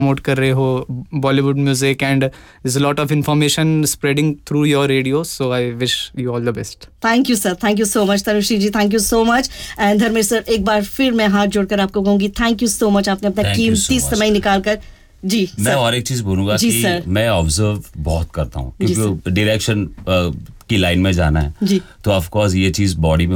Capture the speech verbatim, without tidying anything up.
Promote कर रहे हो Bollywood music and there's a lot of information spreading through your radio, so I wish you all the best. Thank you sir, thank you so much Tanushree ji, thank you so much. And Dharmesh sir, एक बार फिर मैं हाथ जोड़कर आपको कहूंगी thank you so much, आपने अपना Thank you कीमती so much. समय निकाल कर. जी मैं और एक चीज बोलूंगा जी, कि सर. मैं ऑब्जर्व बहुत करता हूँ जी, क्योंकि डायरेक्शन की लाइन में जाना है जी. तो ऑफ कोर्स ये चीज बॉडी में